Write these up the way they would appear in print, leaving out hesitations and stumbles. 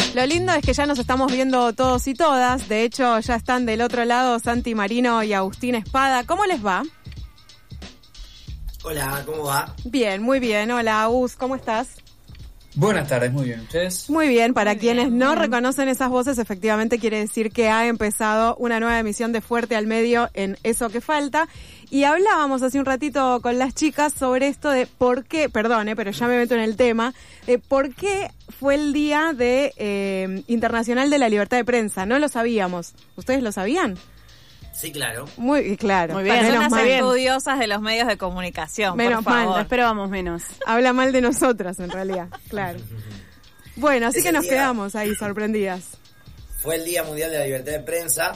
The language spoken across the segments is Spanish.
Lo lindo es que ya nos estamos viendo todos y todas. De hecho, ya están del otro lado Santi Marino y Agustín Espada. ¿Cómo les va? Hola, ¿cómo va? Bien, muy bien. Hola, Agus, ¿cómo estás? Buenas tardes, muy bien. ¿Ustedes? Muy bien. Para Muy quienes bien, no muy bien. reconocen esas voces, efectivamente quiere decir que ha empezado una nueva emisión de Fuerte al Medio en Eso que Falta. Y hablábamos hace un ratito con las chicas sobre esto de por qué, perdón, pero ya me meto en el tema, de por qué fue el Día de Internacional de la Libertad de Prensa. No lo sabíamos. ¿Ustedes lo sabían? Sí, claro. Muy claro. Muy bien, son Menos unas mal. estudiosas de los medios de comunicación, Menos por mal, favor. no Esperábamos menos. Habla mal de nosotras, en realidad, claro. Bueno, así Ese que nos día quedamos ahí sorprendidas. Fue el Día Mundial de la Libertad de Prensa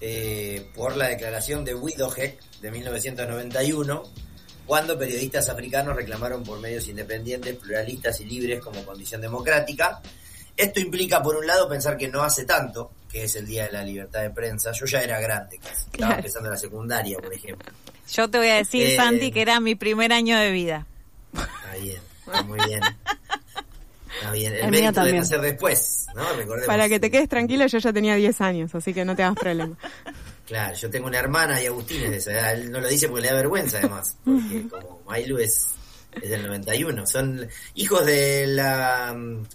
por la declaración de Windhoek de 1991, cuando periodistas africanos reclamaron por medios independientes, pluralistas y libres como condición democrática. Esto implica, por un lado, pensar que no hace tanto, que es el Día de la Libertad de Prensa. Yo ya era grande, casi. Estaba Claro. empezando la secundaria, por ejemplo. Yo te voy a decir, Santi, que era mi primer año de vida. Está bien, está muy bien. Está bien. El mío mérito de también. nacer después, ¿no? Recordemos. Para que te quedes tranquilo, yo ya tenía 10 años, así que no te hagas problema. Claro, yo tengo una hermana y Agustín es de esa edad. Él no lo dice porque le da vergüenza, además. Porque como Mailu es del 91. Son hijos de la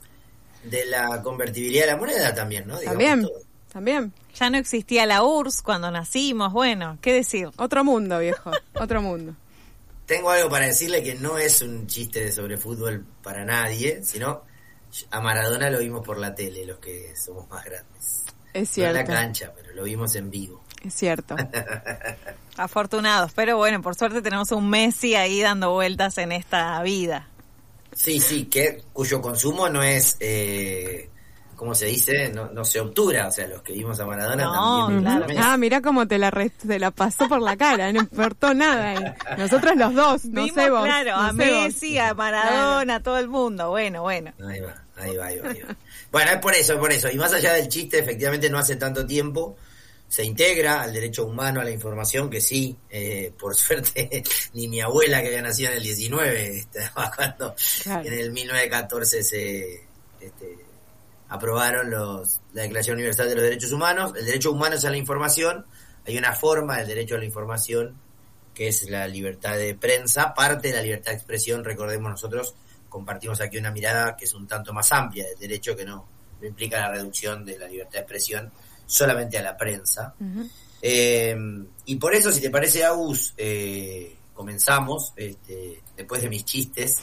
convertibilidad de la moneda también, ¿no? Digamos También, todo. también. Ya no existía la URSS cuando nacimos, bueno, ¿qué decir? Otro mundo, viejo, otro mundo. Tengo algo para decirle que no es un chiste sobre fútbol para nadie, sino a Maradona lo vimos por la tele, los que somos más grandes. Es No en la cierto, cancha, pero lo vimos en vivo. es cierto. Afortunados, pero bueno, por suerte tenemos un Messi ahí dando vueltas en esta vida. Sí, cuyo consumo no es, ¿cómo se dice? No se obtura, o sea, los que vimos a Maradona No, también. claro. vimos a Messi. Ah, mirá cómo te la pasó por la cara, no importó nada. Nosotros los dos, no Vimos, sé vos. claro, no a sé Messi, vos. a Maradona, a todo el mundo, bueno. Ahí va. Bueno, es por eso. Y más allá del chiste, efectivamente no hace tanto tiempo se integra al derecho humano a la información, que sí, por suerte, ni mi abuela que había nacido en el 19, estaba cuando Claro. en el 1914 se aprobaron la Declaración Universal de los Derechos Humanos. El derecho humano es a la información. Hay una forma del derecho a la información que es la libertad de prensa, parte de la libertad de expresión. Recordemos, nosotros compartimos aquí una mirada que es un tanto más amplia del derecho, que no implica la reducción de la libertad de expresión solamente a la prensa. Uh-huh. Y por eso, si te parece, Agus, comenzamos, después de mis chistes,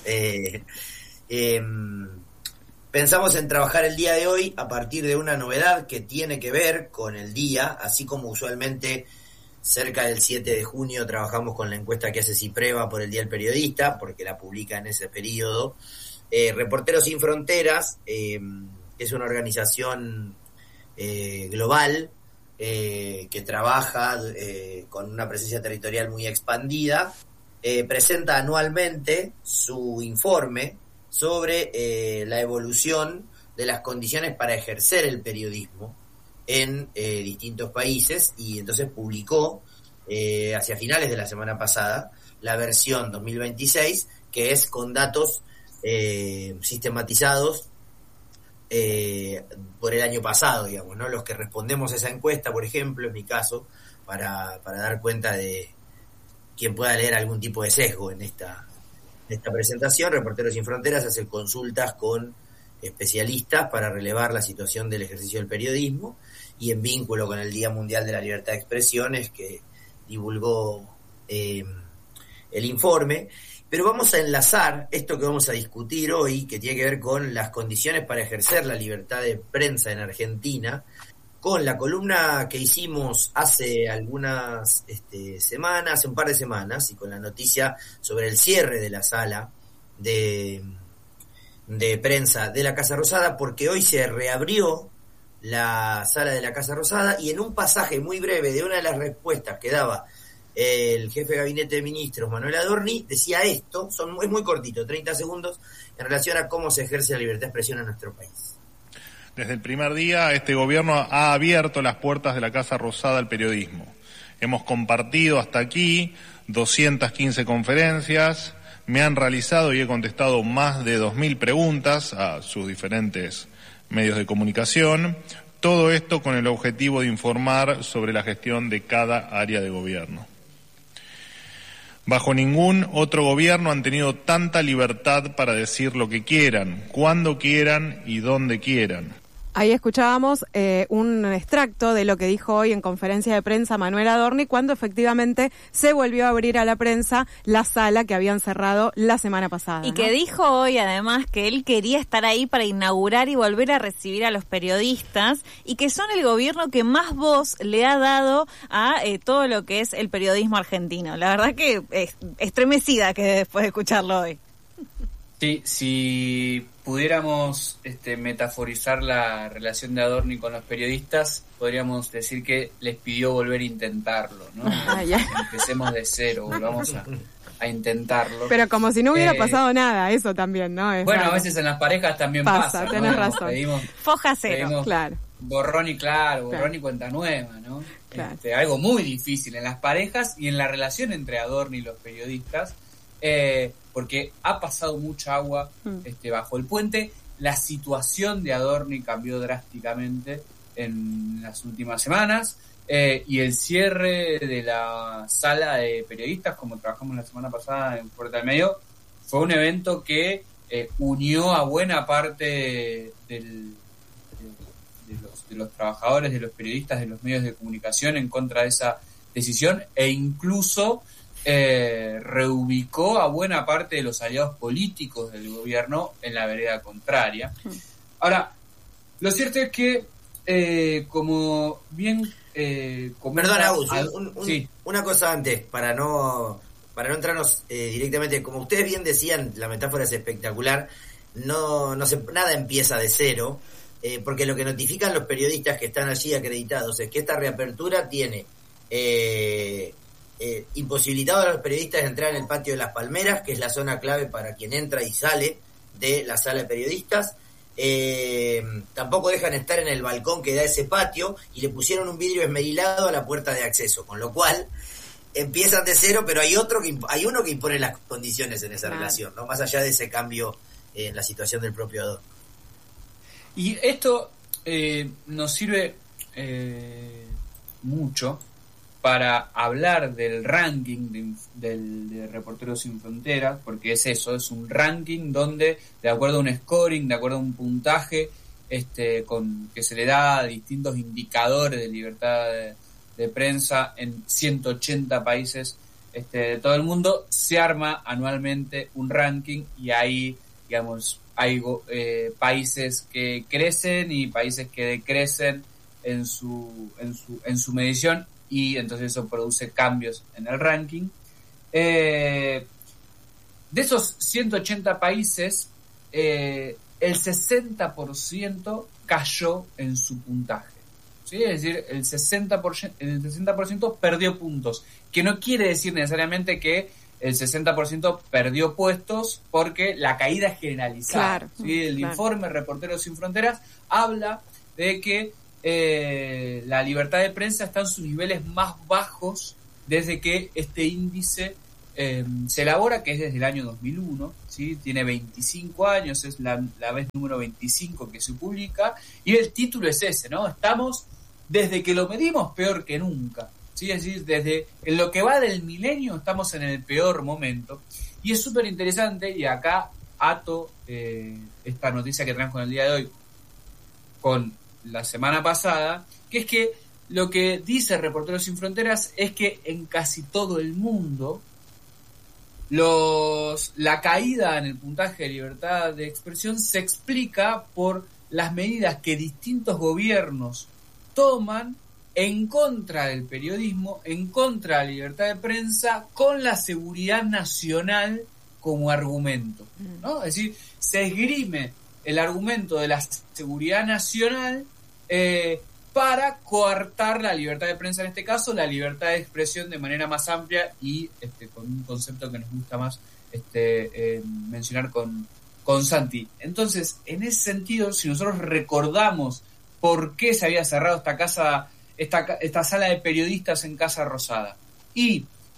pensamos en trabajar el día de hoy a partir de una novedad que tiene que ver con el día, así como usualmente cerca del 7 de junio trabajamos con la encuesta que hace Cipreva por el Día del Periodista, porque la publica en ese periodo. Reporteros Sin Fronteras es una organización global que trabaja con una presencia territorial muy expandida, presenta anualmente su informe sobre la evolución de las condiciones para ejercer el periodismo en distintos países, y entonces publicó hacia finales de la semana pasada la versión 2026, que es con datos sistematizados por el año pasado, digamos, ¿no? Los que respondemos a esa encuesta, por ejemplo, en mi caso, para dar cuenta de quien pueda leer algún tipo de sesgo en esta presentación. Reporteros Sin Fronteras hace consultas con especialistas para relevar la situación del ejercicio del periodismo, y en vínculo con el Día Mundial de la Libertad de Expresión es que divulgó el informe. Pero vamos a enlazar esto que vamos a discutir hoy, que tiene que ver con las condiciones para ejercer la libertad de prensa en Argentina, con la columna que hicimos hace algunas semanas, un par de semanas, y con la noticia sobre el cierre de la sala de prensa de la Casa Rosada, porque hoy se reabrió la sala de la Casa Rosada, y en un pasaje muy breve de una de las respuestas que daba el jefe de gabinete de ministros, Manuel Adorni, decía esto, es muy cortito, 30 segundos, en relación a cómo se ejerce la libertad de expresión en nuestro país. Desde el primer día, este gobierno ha abierto las puertas de la Casa Rosada al periodismo. Hemos compartido hasta aquí 215 conferencias, Me han realizado y he contestado más de 2.000 preguntas a sus diferentes medios de comunicación. Todo esto con el objetivo de informar sobre la gestión de cada área de gobierno. Bajo ningún otro gobierno han tenido tanta libertad para decir lo que quieran, cuando quieran y donde quieran. Ahí escuchábamos un extracto de lo que dijo hoy en conferencia de prensa Manuel Adorni, cuando efectivamente se volvió a abrir a la prensa la sala que habían cerrado la semana pasada. Y que dijo hoy además que él quería estar ahí para inaugurar y volver a recibir a los periodistas, y que son el gobierno que más voz le ha dado a todo lo que es el periodismo argentino. La verdad que estremecida que después de escucharlo hoy. Sí, si pudiéramos metaforizar la relación de Adorni con los periodistas, podríamos decir que les pidió volver a intentarlo, ¿no? Empecemos de cero, volvamos a intentarlo. Pero como si no hubiera pasado nada, eso también, ¿no? Bueno, a veces en las parejas también pasa, tenés ¿no? razón. Foja cero, claro. Borrón y cuenta nueva, ¿no? Claro. Algo muy difícil en las parejas y en la relación entre Adorni y los periodistas, porque ha pasado mucha agua bajo el puente. La situación de Adorni cambió drásticamente en las últimas semanas, y el cierre de la sala de periodistas, como trabajamos la semana pasada en Fuerte al Medio, fue un evento que unió a buena parte de los trabajadores, de los periodistas, de los medios de comunicación en contra de esa decisión, e incluso reubicó a buena parte de los aliados políticos del gobierno en la vereda contraria. Ahora, lo cierto es que, como bien Perdón, Agus, sí. Una cosa antes, para no entrarnos directamente, como ustedes bien decían, la metáfora es espectacular, nada empieza de cero, porque lo que notifican los periodistas que están allí acreditados es que esta reapertura tiene imposibilitado a los periodistas de entrar en el patio de las Palmeras, que es la zona clave para quien entra y sale de la sala de periodistas. Tampoco dejan estar en el balcón que da ese patio, y le pusieron un vidrio esmerilado a la puerta de acceso, con lo cual empiezan de cero, pero hay uno que impone las condiciones en esa relación, ¿no? Más allá de ese cambio en la situación del propio Adorni. Y esto nos sirve mucho para hablar del ranking de Reporteros Sin Fronteras, porque es eso, es un ranking donde, de acuerdo a un scoring, de acuerdo a un puntaje que se le da a distintos indicadores de libertad de prensa en 180 países de todo el mundo, se arma anualmente un ranking, y ahí, digamos, hay países que crecen y países que decrecen en su medición, y entonces eso produce cambios en el ranking. De esos 180 países, el 60% cayó en su puntaje, ¿sí? Es decir, el 60% perdió puntos, que no quiere decir necesariamente que el 60% perdió puestos, porque la caída es generalizada. Claro, ¿sí? El informe Reporteros Sin Fronteras habla de que la libertad de prensa está en sus niveles más bajos desde que este índice se elabora, que es desde el año 2001, ¿sí? Tiene 25 años, es la vez número 25 que se publica, y el título es ese, ¿no? Estamos, desde que lo medimos, peor que nunca, ¿sí? Es decir, desde en lo que va del milenio estamos en el peor momento, y es súper interesante, y acá ato esta noticia que traemos con el día de hoy con la semana pasada, que es que lo que dice Reporteros Sin Fronteras es que en casi todo el mundo la caída en el puntaje de libertad de expresión se explica por las medidas que distintos gobiernos toman en contra del periodismo, en contra de la libertad de prensa, con la seguridad nacional como argumento, ¿no? Es decir, se esgrime el argumento de la seguridad nacional para coartar la libertad de prensa, en este caso, la libertad de expresión de manera más amplia, y con un concepto que nos gusta más mencionar con Santi. Entonces, en ese sentido, si nosotros recordamos por qué se había cerrado esta sala de periodistas en Casa Rosada, y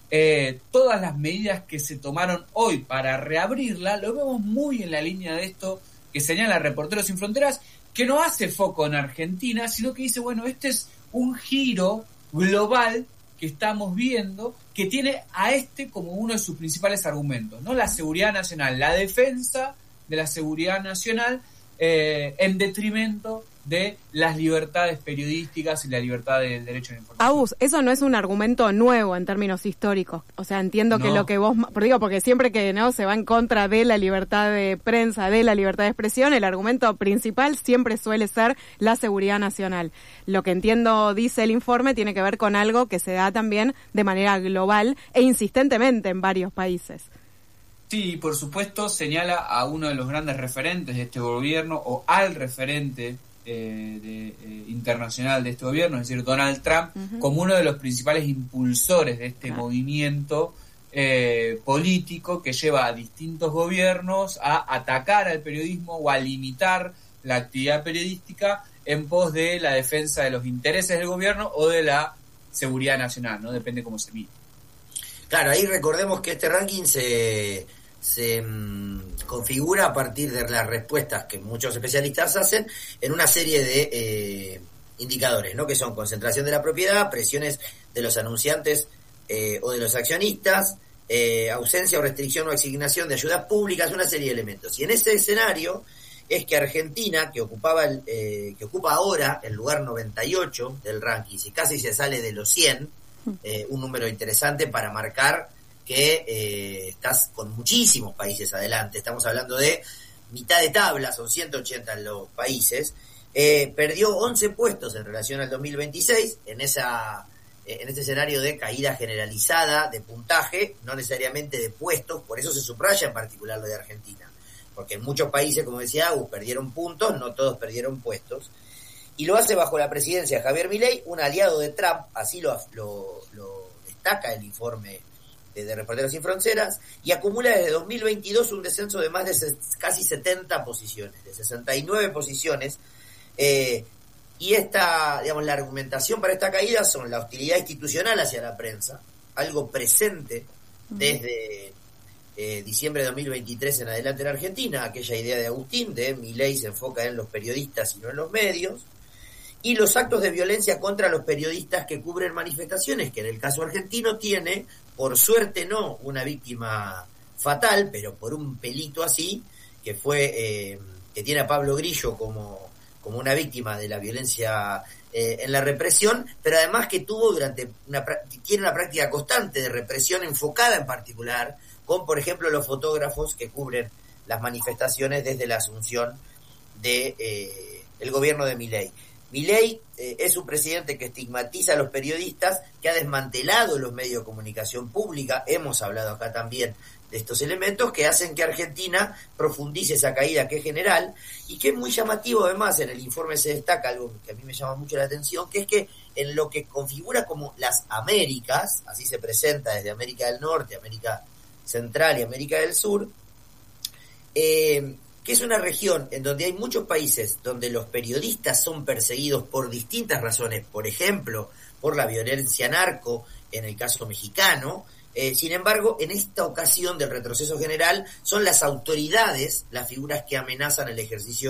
todas las medidas que se tomaron hoy para reabrirla, lo vemos muy en la línea de esto que señala Reporteros Sin Fronteras, que no hace foco en Argentina, sino que dice, bueno, este es un giro global que estamos viendo, que tiene a como uno de sus principales argumentos, ¿no? La seguridad nacional, la defensa de la seguridad nacional en detrimento de las libertades periodísticas y la libertad del derecho a la información. Agus, eso no es un argumento nuevo en términos históricos. O sea, entiendo que lo que vos... porque siempre que no se va en contra de la libertad de prensa, de la libertad de expresión, el argumento principal siempre suele ser la seguridad nacional. Lo que entiendo, dice el informe, tiene que ver con algo que se da también de manera global e insistentemente en varios países. Sí, por supuesto, señala a uno de los grandes referentes de este gobierno, o al referente internacional de este gobierno, es decir, Donald Trump, como uno de los principales impulsores de este movimiento político que lleva a distintos gobiernos a atacar al periodismo o a limitar la actividad periodística en pos de la defensa de los intereses del gobierno o de la seguridad nacional, ¿no? Depende cómo se mire. Claro, ahí recordemos que este ranking se configura a partir de las respuestas que muchos especialistas hacen en una serie de indicadores, ¿no? Que son concentración de la propiedad, presiones de los anunciantes o de los accionistas, ausencia o restricción o asignación de ayudas públicas, una serie de elementos. Y en ese escenario es que Argentina, que ocupa ahora el lugar 98 del ranking, y casi se sale de los 100, un número interesante para marcar que estás con muchísimos países adelante. Estamos hablando de mitad de tabla, son 180 los países. Perdió 11 puestos en relación al 2026 en este escenario de caída generalizada de puntaje, no necesariamente de puestos. Por eso se subraya en particular lo de Argentina, porque en muchos países, como decía Agus, perdieron puntos, no todos perdieron puestos. Y lo hace bajo la presidencia de Javier Milei, un aliado de Trump, así lo destaca el informe de Reporteros Sin Fronteras, y acumula desde 2022 un descenso de más de casi 70 posiciones, de 69 posiciones, y la argumentación para esta caída son la hostilidad institucional hacia la prensa, algo presente desde diciembre de 2023 en adelante en Argentina, aquella idea de Agustín, de Milei se enfoca en los periodistas y no en los medios, y los actos de violencia contra los periodistas que cubren manifestaciones, que en el caso argentino tiene, por suerte no una víctima fatal, pero por un pelito así, que fue que tiene a Pablo Grillo como una víctima de la violencia en la represión, pero además que tiene una práctica constante de represión enfocada en particular, con por ejemplo los fotógrafos que cubren las manifestaciones desde la asunción de el gobierno de Milei. Milei es un presidente que estigmatiza a los periodistas, que ha desmantelado los medios de comunicación pública. Hemos hablado acá también de estos elementos que hacen que Argentina profundice esa caída que es general y que es muy llamativo. Además, en el informe se destaca algo que a mí me llama mucho la atención, que es que en lo que configura como las Américas, así se presenta desde América del Norte, América Central y América del Sur, que es una región en donde hay muchos países donde los periodistas son perseguidos por distintas razones, por ejemplo, por la violencia narco, en el caso mexicano. Sin embargo, en esta ocasión del retroceso general, son las autoridades las figuras que amenazan el ejercicio